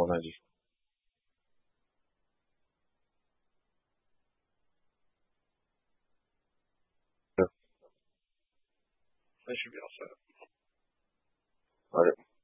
同じ。 那是比较帅。 あれ